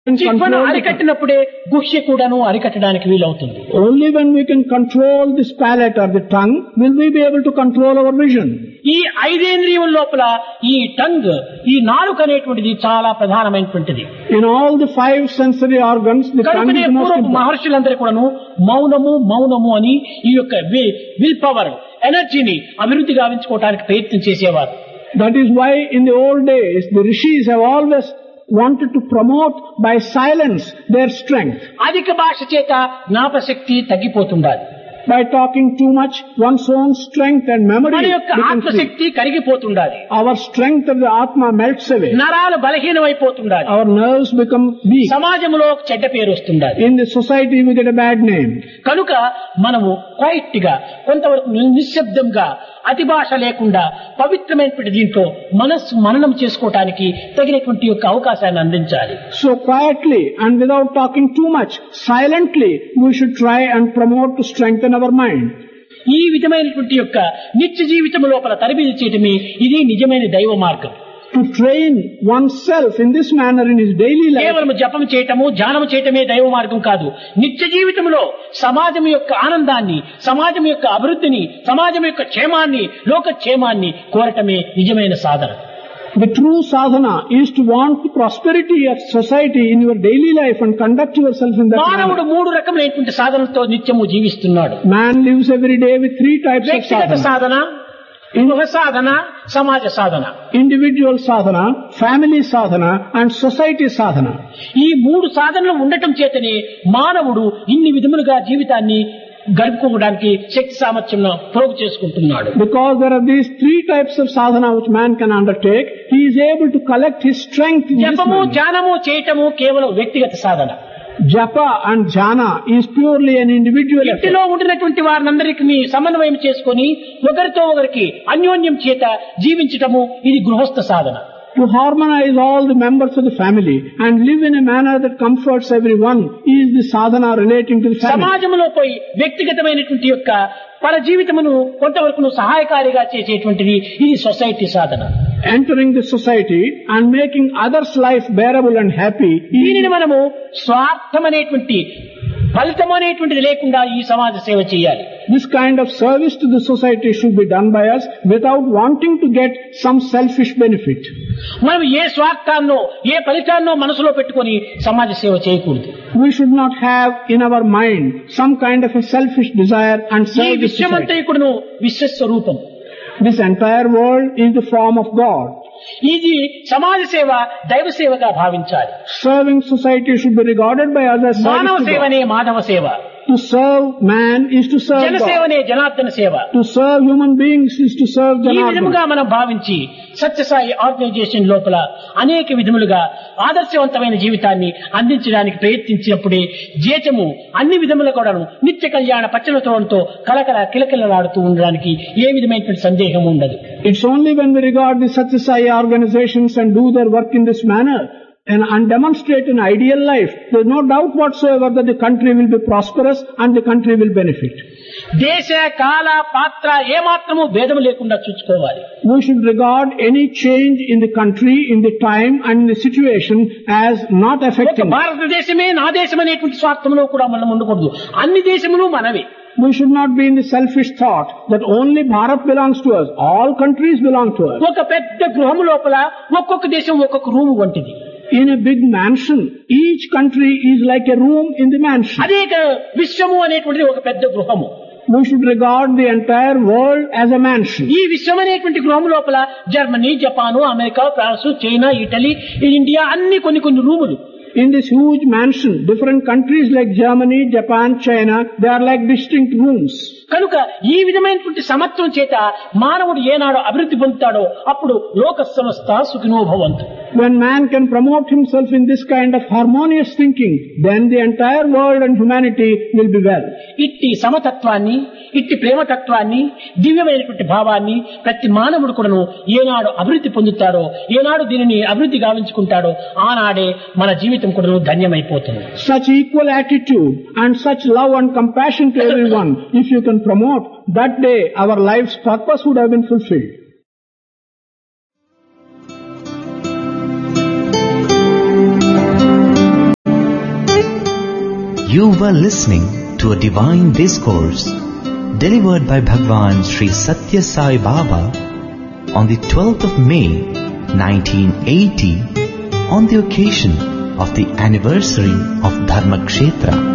చిప్పను అరికట్టినప్పుడే గుహ్య కూడాను అరికట్టడానికి వీలవుతుంది. Only when we can control this palate or the tongue will we be able to control our vision. ఈ ఐదేంద్రియం లోపల ఈ టంగ్, ఈ నాలుక అనేటువంటిది చాలా ప్రధానమైనటువంటిది. In all the five sensory organs, the tongue is the most important. మహర్షులందరూ కూడాను మౌనము మౌనము అని ఈ యొక్క విల్ పవర్ ఎనర్జీని అభివృద్ధి గావించుకోవడానికి ప్రయత్నం చేసేవారు. That is why in the old days the rishis have always wanted to promote by silence their strength. అధిక భాష చేత జ్ఞాపశక్తి తగ్గిపోతుండాలి. By talking too much, one's own strength and memory మన యొక్క becomes weak. ఆత్మశక్తి కరిగిపోతుండాలి. Our strength of the Atma melts away. నరాలు బలహీనమైపోతుండాలి. Our nerves become weak. సమాజంలో చెడ్డ పేరు వస్తుండాలి. In the society we get a bad name. కనుక మనము క్వైట్ గా కొంతవరకు నిశ్శబ్దంగా అతి భాష లేకుండా పవిత్రమైనటువంటి దీంట్లో మనస్సు మననం చేసుకోవటానికి తగినటువంటి యొక్క అవకాశాన్ని అందించాలి. So quietly and without talking too much, silently we should try and promote to strengthen our mind. ఈ విధమైనటువంటి యొక్క నిత్య జీవితం లోపల తరబిది చేయటమే ఇది నిజమైన దైవ మార్గం. To train oneself in this manner in his daily life. కేవలం జపం చేయటము ధ్యానం చేయటమే దైవ మార్గం కాదు. నిత్య జీవితంలో సమాజం యొక్క ఆనందాన్ని, సమాజం యొక్క అభివృద్ధిని, సమాజం యొక్క క్షేమాన్ని, లోక క్షేమాన్ని కోరటమే నిజమైన సాధన. The true sadhana is to want the prosperity of society in your daily life and conduct yourself in that మానవుడు manner. మూడు రకములైనటువంటి సాధనలతో నిత్యము జీవిస్తున్నాడు. Man lives every day with three types of వ్యక్తిగత sadhana. సాధన, గృహ సాధన, సమాజ సాధన. Individual sadhana, family sadhana and society sadhana. ఈ మూడు సాధనలు ఉండటం చేతనే మానవుడు ఇన్ని విధములుగా జీవితాన్ని గడుపుకోవడానికి శక్తి సామర్థ్యం ప్రోగు చేసుకుంటున్నాడు. Because there are these three types of sadhana which man can undertake, he is able to collect his strength in this జపము manner. ధ్యానము చేయటము కేవలం వ్యక్తిగత సాధన. Japa and jhana is purely an individual effort. ఇంటిలో ఉండినటువంటి వారినందరికీ సమన్వయం చేసుకొని ఒకరితో ఒకరికి అన్యోన్యం చేత జీవించటము ఇది గృహస్థ సాధన. To harmonize all the members of the family and live in a manner that comforts everyone is the sadhana relating to the family. సమాజంలో పోయి వ్యక్తిగతమైనటువంటి యొక్క పర జీవితమును కొంతవరకు సహాయకారిగా చేసేటువంటిది ఇది society Sadhana. Entering the society and making others' life bearable and happy దీనిని is, మనము స్వార్థమనేటువంటి ఫలితం అనేటువంటిది లేకుండా ఈ సమాజ సేవ చేయాలి. this kind of service to the society should be done by us without wanting to get some selfish benefit. మనం ఏ స్వార్థాన్నో ఏ ఫలితాన్నో మనసులో పెట్టుకొని సమాజ సేవ చేయకూడదు. We should not have in our mind some kind of a selfish desire and ఈ serve the విశ్వమంతా society. ఇక్కడను విశ్వస్వరూపం. This entire world is the form of God. ఇది సమాజ సేవ దైవ సేవగా భావించాలి. Serving society should be regarded by us as మానవ service to God. సేవనే Madhava సేవ, To serve man is to serve జన God. సేవనే జనార్దన సేవ. To serve human beings is to serve ఈ విధముగా Janardana. మనం భావించి సత్యసాయి ఆర్గనైజేషన్ లోపల అనేక విధములుగా ఆదర్శవంతమైన జీవితాన్ని అందించడానికి ప్రయత్నించినప్పుడే జీతము అన్ని విధముల కూడా నిత్య కళ్యాణ పచ్చలతోతో కలకల కిలకిలలాడుతూ ఉండడానికి ఏ విధమైనటువంటి సందేహం ఉండదు. It's only when we regard the Satyasai organizations and do their work in this manner and demonstrate an ideal life, there's no doubt whatsoever that the country will be prosperous and the country will benefit. దేశ కాల పాత్ర ఏమాత్రము భేదము లేకుండా చూసుకోవాలి. We should regard any change in the country, in the time and in the situation as not ఒక affecting. భారతదేశమే నా దేశం అనేటువంటి స్వార్థంలో కూడా మనం ఉండకూడదు. అన్ని దేశములు మనవి. We should not be in the selfish thought that only Bharat belongs to us. All countries belong to us. ఒక పెద్ద గృహము లోపల ఒక్కొక్క దేశం ఒక్కొక్క రూము వంటిది. In a big mansion, each country is like a room in the mansion. అదే విశ్వము అనేటువంటిది ఒక పెద్ద గృహము. We should regard the entire world as a mansion. ఈ విశ్వం అనేటువంటి గృహము లోపల Germany, Japan, America, France, China, Italy, India అన్ని కొన్ని కొన్ని రూములు. In this huge mansion, different countries like Germany, Japan, China, they are like distinct rooms. కనుక ఈ విధమైనటువంటి సమత్వం చేత మానవుడు ఏనాడు అభివృద్ధి పొందుతాడో అప్పుడు లోక సమస్త సుఖినో భవంతు. When man can promote himself in this kind of harmonious thinking, then the entire world and humanity will be well. ఇట్టి సమతత్వాన్ని, ఇట్టి ప్రేమతత్వాన్ని, దివ్యమైనటువంటి భావాన్ని ప్రతి మానవుడు కూడాను ఏనాడు అభివృద్ధి పొందుతాడో, ఏనాడు దీనిని అభివృద్ధి గావించుకుంటాడో ఆనాడే మన జీవితం కూడాను ధన్యమైపోతుంది. Such equal attitude and such love and compassion to everyone, if you can promote, that day our life's purpose would have been fulfilled. You were listening to a divine discourse delivered by Bhagwan Sri Satya Sai Baba on the 12th of May 1980 on the occasion of the anniversary of Dharmakshetra.